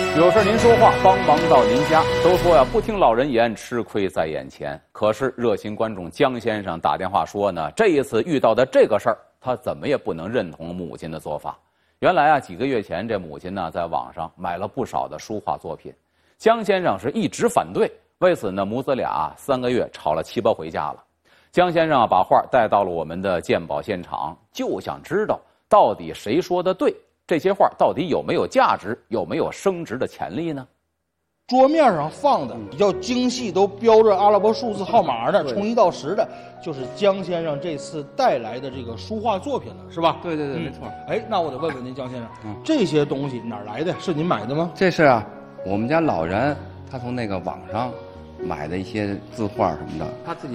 有事您说话，帮忙到您家。都说呀，不听老人言，吃亏在眼前。可是热心观众江先生打电话说呢，这一次遇到的这个事儿，他怎么也不能认同母亲的做法。原来啊，几个月前这母亲呢，在网上买了不少的书画作品，江先生是一直反对。为此呢，母子俩3个月吵了7、8回架了。江先生把画带到了我们的鉴宝现场，就想知道到底谁说的对。这些画到底有没有价值，有没有升值的潜力呢？ 桌面上放的比较精细，都标着阿拉伯数字号码的，从1到10的，就是江先生这次带来的这个书画作品了，是吧？ 对，没错。 哎，那我得问问您，江先生，这些东西哪儿来的？是您买的吗？ 这是啊，我们家老人他从那个网上买的一些字画什么的，他自己。